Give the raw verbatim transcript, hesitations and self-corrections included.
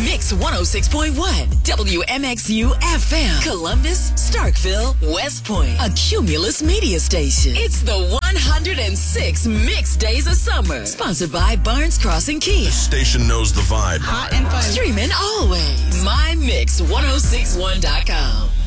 Mix one oh six point one, W M X U F M, Columbus, Starkville, West Point, a Cumulus media station. It's the one hundred sixth Mix Days of Summer, sponsored by Barnes Crossing Kia. The station knows the vibe. Hot and fun. Streaming always. My Mix ten sixty-one dot com.